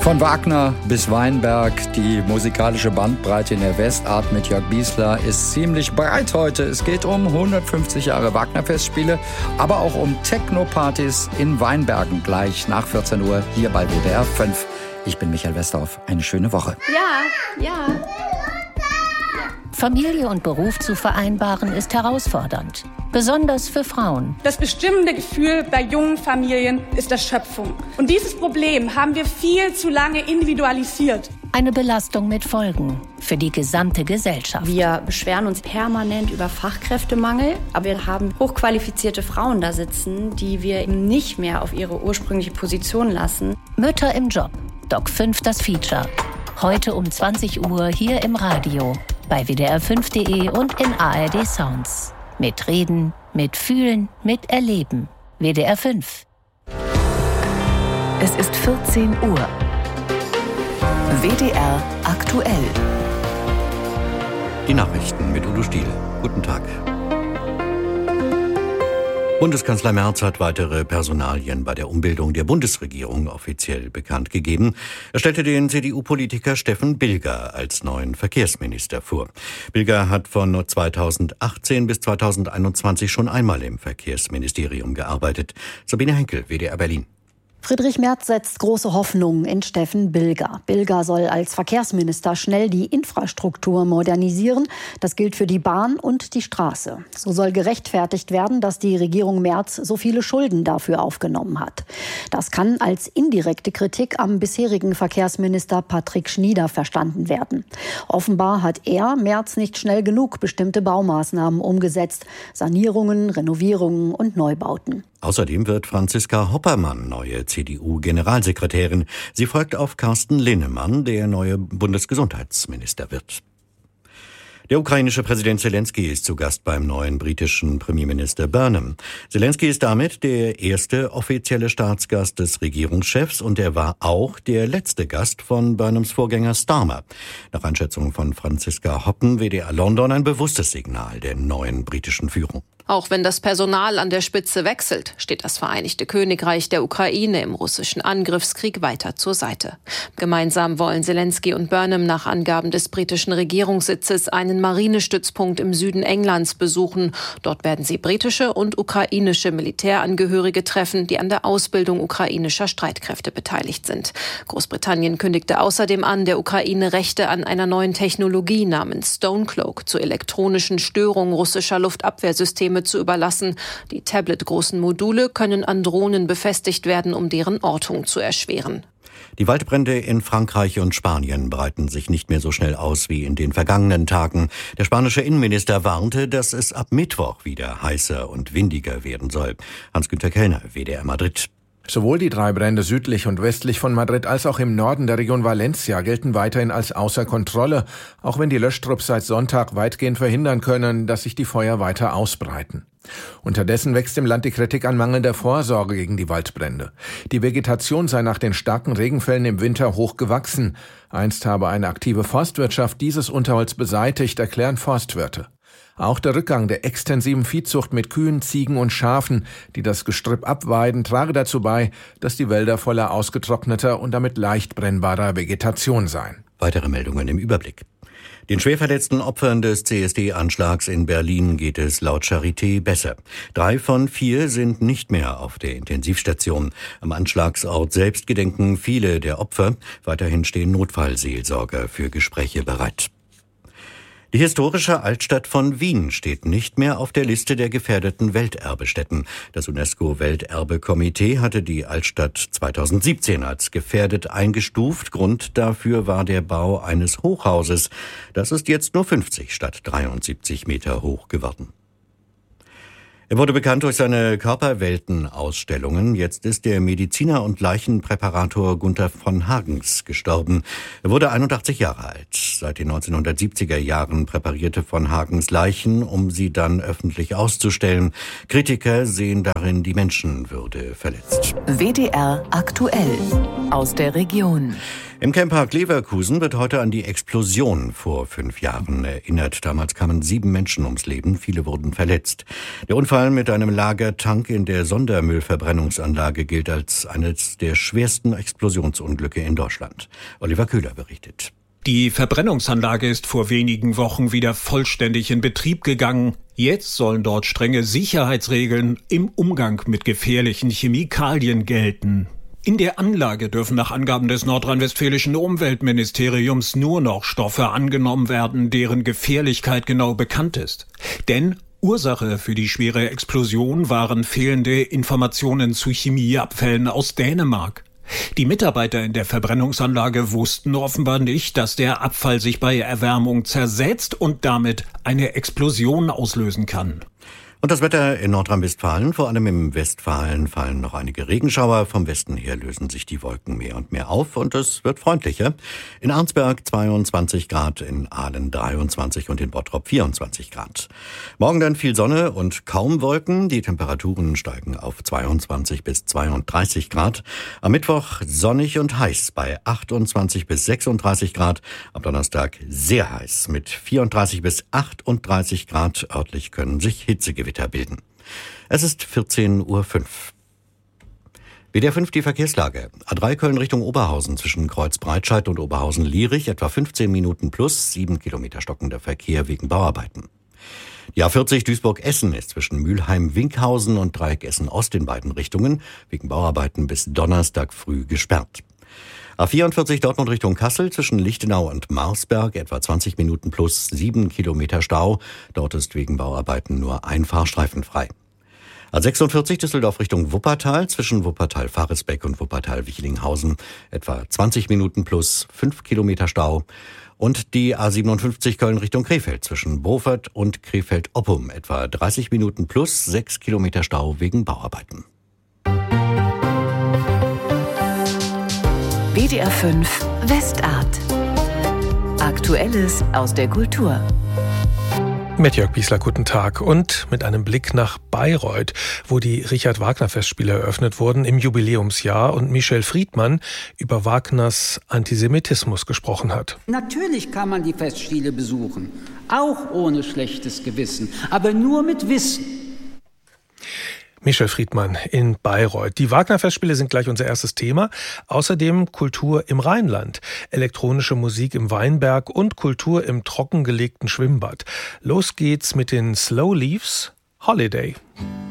Von Wagner bis Weinberg, die musikalische Bandbreite in der Westart mit Jörg Biesler ist ziemlich breit heute. Es geht um 150 Jahre Wagner-Festspiele, aber auch um Techno-Partys in Weinbergen gleich nach 14 Uhr hier bei WDR 5. Ich bin Michael Westerhoff. Eine schöne Woche. Ja. Familie und Beruf zu vereinbaren ist herausfordernd. Besonders für Frauen. Das bestimmende Gefühl bei jungen Familien ist Erschöpfung. Und dieses Problem haben wir viel zu lange individualisiert. Eine Belastung mit Folgen für die gesamte Gesellschaft. Wir beschweren uns permanent über Fachkräftemangel, aber wir haben hochqualifizierte Frauen da sitzen, die wir eben nicht mehr auf ihre ursprüngliche Position lassen. Mütter im Job. Doc 5 das Feature. Heute um 20 Uhr hier im Radio, bei wdr5.de und in ARD Sounds. Mit Reden, mit Fühlen, mit Erleben. WDR 5. Es ist 14 Uhr. WDR aktuell. Die Nachrichten mit Udo Stiel. Guten Tag. Bundeskanzler Merz hat weitere Personalien bei der Umbildung der Bundesregierung offiziell bekannt gegeben. Er stellte den CDU-Politiker Steffen Bilger als neuen Verkehrsminister vor. Bilger hat von 2018 bis 2021 schon einmal im Verkehrsministerium gearbeitet. Sabine Henkel, WDR Berlin. Friedrich Merz setzt große Hoffnung in Steffen Bilger. Bilger soll als Verkehrsminister schnell die Infrastruktur modernisieren. Das gilt für die Bahn und die Straße. So soll gerechtfertigt werden, dass die Regierung Merz so viele Schulden dafür aufgenommen hat. Das kann als indirekte Kritik am bisherigen Verkehrsminister Patrick Schnieder verstanden werden. Offenbar hat er, Merz, nicht schnell genug bestimmte Baumaßnahmen umgesetzt. Sanierungen, Renovierungen und Neubauten. Außerdem wird Franziska Hoppermann neue CDU-Generalsekretärin. Sie folgt auf Carsten Linnemann, der neue Bundesgesundheitsminister wird. Der ukrainische Präsident Zelensky ist zu Gast beim neuen britischen Premierminister Burnham. Zelensky ist damit der erste offizielle Staatsgast des Regierungschefs und er war auch der letzte Gast von Burnhams Vorgänger Starmer. Nach Einschätzung von Franziska Hoppen, WDR London, ein bewusstes Signal der neuen britischen Führung. Auch wenn das Personal an der Spitze wechselt, steht das Vereinigte Königreich der Ukraine im russischen Angriffskrieg weiter zur Seite. Gemeinsam wollen Zelensky und Burnham nach Angaben des britischen Regierungssitzes einen Marinestützpunkt im Süden Englands besuchen. Dort werden sie britische und ukrainische Militärangehörige treffen, die an der Ausbildung ukrainischer Streitkräfte beteiligt sind. Großbritannien kündigte außerdem an, der Ukraine Rechte an einer neuen Technologie namens Stonecloak zur elektronischen Störung russischer Luftabwehrsysteme zu überlassen. Die tabletgroßen Module können an Drohnen befestigt werden, um deren Ortung zu erschweren. Die Waldbrände in Frankreich und Spanien breiten sich nicht mehr so schnell aus wie in den vergangenen Tagen. Der spanische Innenminister warnte, dass es ab Mittwoch wieder heißer und windiger werden soll. Hans-Günter Kellner, WDR Madrid. Sowohl die 3 Brände südlich und westlich von Madrid als auch im Norden der Region Valencia gelten weiterhin als außer Kontrolle, auch wenn die Löschtrupps seit Sonntag weitgehend verhindern können, dass sich die Feuer weiter ausbreiten. Unterdessen wächst im Land die Kritik an mangelnder Vorsorge gegen die Waldbrände. Die Vegetation sei nach den starken Regenfällen im Winter hoch gewachsen. Einst habe eine aktive Forstwirtschaft dieses Unterholz beseitigt, erklären Forstwirte. Auch der Rückgang der extensiven Viehzucht mit Kühen, Ziegen und Schafen, die das Gestrüpp abweiden, trage dazu bei, dass die Wälder voller ausgetrockneter und damit leicht brennbarer Vegetation seien. Weitere Meldungen im Überblick. Den schwer verletzten Opfern des CSD-Anschlags in Berlin geht es laut Charité besser. 3 von 4 sind nicht mehr auf der Intensivstation. Am Anschlagsort selbst gedenken viele der Opfer. Weiterhin stehen Notfallseelsorger für Gespräche bereit. Die historische Altstadt von Wien steht nicht mehr auf der Liste der gefährdeten Welterbestätten. Das UNESCO-Welterbekomitee hatte die Altstadt 2017 als gefährdet eingestuft. Grund dafür war der Bau eines Hochhauses. Das ist jetzt nur 50 statt 73 Meter hoch geworden. Er wurde bekannt durch seine Körperwelten-Ausstellungen. Jetzt ist der Mediziner und Leichenpräparator Gunther von Hagens gestorben. Er wurde 81 Jahre alt. Seit den 1970er Jahren präparierte von Hagens Leichen, um sie dann öffentlich auszustellen. Kritiker sehen darin die Menschenwürde verletzt. WDR aktuell aus der Region. Im Camppark Leverkusen wird heute an die Explosion vor 5 Jahren erinnert. Damals kamen 7 Menschen ums Leben, viele wurden verletzt. Der Unfall mit einem Lagertank in der Sondermüllverbrennungsanlage gilt als eines der schwersten Explosionsunglücke in Deutschland. Oliver Köhler berichtet. Die Verbrennungsanlage ist vor wenigen Wochen wieder vollständig in Betrieb gegangen. Jetzt sollen dort strenge Sicherheitsregeln im Umgang mit gefährlichen Chemikalien gelten. In der Anlage dürfen nach Angaben des nordrhein-westfälischen Umweltministeriums nur noch Stoffe angenommen werden, deren Gefährlichkeit genau bekannt ist. Denn Ursache für die schwere Explosion waren fehlende Informationen zu Chemieabfällen aus Dänemark. Die Mitarbeiter in der Verbrennungsanlage wussten offenbar nicht, dass der Abfall sich bei Erwärmung zersetzt und damit eine Explosion auslösen kann. Und das Wetter in Nordrhein-Westfalen, vor allem im Westfalen, fallen noch einige Regenschauer. Vom Westen her lösen sich die Wolken mehr und mehr auf und es wird freundlicher. In Arnsberg 22 Grad, in Aalen 23 und in Bottrop 24 Grad. Morgen dann viel Sonne und kaum Wolken. Die Temperaturen steigen auf 22 bis 32 Grad. Am Mittwoch sonnig und heiß bei 28 bis 36 Grad. Am Donnerstag sehr heiß mit 34 bis 38 Grad. Örtlich können sich Hitzegewitter bilden. Es ist 14:05 Uhr. WDR 5 die Verkehrslage. A3 Köln Richtung Oberhausen zwischen Kreuzbreitscheid und Oberhausen-Lierich etwa 15 Minuten plus 7 Kilometer stockender Verkehr wegen Bauarbeiten. Die A40 Duisburg-Essen ist zwischen Mülheim-Winkhausen und Dreieck Essen-Ost in beiden Richtungen wegen Bauarbeiten bis Donnerstag früh gesperrt. A44 Dortmund Richtung Kassel zwischen Lichtenau und Marsberg etwa 20 Minuten plus 7 Kilometer Stau. Dort ist wegen Bauarbeiten nur ein Fahrstreifen frei. A46 Düsseldorf Richtung Wuppertal zwischen Wuppertal-Faresbeck und Wuppertal-Wichlinghausen etwa 20 Minuten plus 5 Kilometer Stau. Und die A57 Köln Richtung Krefeld zwischen Beaufort und Krefeld-Oppum etwa 30 Minuten plus 6 Kilometer Stau wegen Bauarbeiten. WDR 5 Westart. Aktuelles aus der Kultur. Mit Jörg Biesler, guten Tag. Und mit einem Blick nach Bayreuth, wo die Richard-Wagner-Festspiele eröffnet wurden im Jubiläumsjahr und Michel Friedmann über Wagners Antisemitismus gesprochen hat. Natürlich kann man die Festspiele besuchen, auch ohne schlechtes Gewissen, aber nur mit Wissen. Michel Friedmann in Bayreuth. Die Wagner-Festspiele sind gleich unser erstes Thema. Außerdem Kultur im Rheinland, elektronische Musik im Weinberg und Kultur im trockengelegten Schwimmbad. Los geht's mit den Slow Leaves, Holiday.